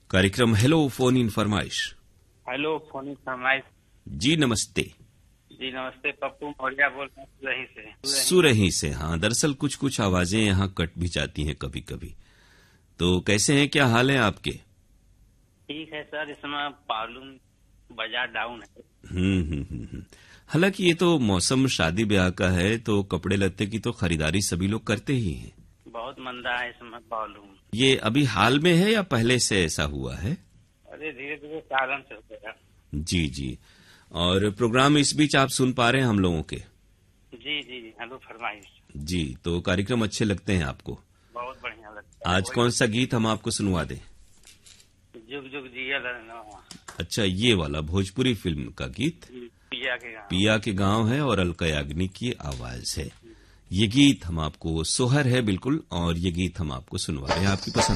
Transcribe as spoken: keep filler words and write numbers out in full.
कार्यक्रम hello phone in फरमाइश। Hello phone in फरमाइश। जी नमस्ते। जी नमस्ते, पप्पू मौर्या बोल रहे हैं सुरही से। सुरही से, हाँ। दरअसल कुछ कुछ आवाजें यहाँ कट भी जाती हैं कभी कभी। तो कैसे हैं, क्या हाल है आपके? ठीक है सर, इस समय वॉल्यूम बाजार डाउन है। हम्म हम्म हम्म हालांकि ये तो मौसम शादी ब्याह का है, तो कपड़े लत्ते की तो खरीदारी सभी लोग करते ही हैं। बहुत मंदा है इस समय वॉल्यूम। ये अभी हाल में है या पहले से ऐसा हुआ है? अरे धीरे धीरे सालन से हो गया। जी जी। और प्रोग्राम इस बीच आप सुन पा रहे हैं हम लोगों के? जी जी जी हेलो फरमाइश। जी, तो कार्यक्रम अच्छे लगते हैं आपको? बहुत बढ़िया लगता है। आज कौन सा गीत हम आपको सुनवा दें? जुग जुग जिया लड़ना। अच्छा, ये वाला भोजपुरी फिल्म का गीत पिया के गाँव। पिया के गांव है और अलका याग्निक की आवाज है। ये गीत हम आपको, सोहर है बिल्कुल, और ये गीत हम आपको सुनवा रहे हैं, आपकी पसंद